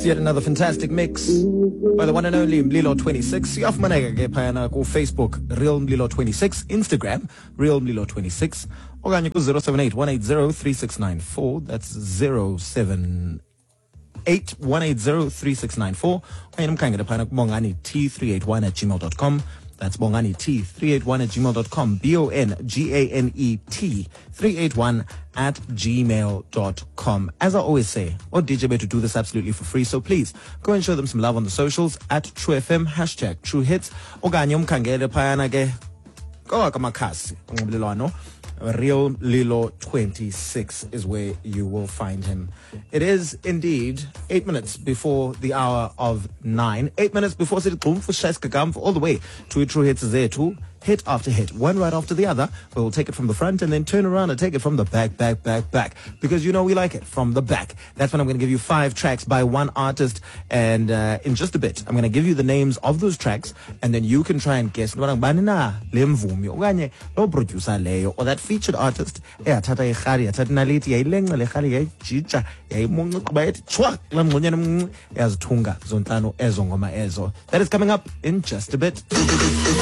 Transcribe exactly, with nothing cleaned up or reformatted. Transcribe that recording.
yet another fantastic mix by the one and only Mlilo twenty-six. Siyafumaneka ke phayana ku Facebook Real Mlilo twenty-six, Instagram Real Mlilo twenty-six, okanye ku zero seven eight one eight zero three six nine four. That's zero seven eight one eight zero three six nine four. Okanye nimkhangele phayana ku bongani t three eight one at gmail dot com. That's bongani t three eight one at gmail dot com. B O N G A N E T three eight one at gmail dot com. As I always say, or D J Bay to do this absolutely for free, so please go and show them some love on the socials at True F M, hashtag True Hits. Okanye umkhangele phayana ke ko kamakhasi onxibelelwano. Real Lilo twenty-six is where you will find him. It is indeed eight minutes before the hour of nine. Eight minutes before City Klum for Shaiskagam all the way to True Hits there too. Hit after hit, one right after the other. We'll take it from the front and then turn around and take it from the back, back, back, back. Because you know we like it from the back. That's when I'm going to give you five tracks by one artist. And uh, in just a bit, I'm going to give you the names of those tracks. And then you can try and guess. Or that featured artist. That is coming up in just a bit.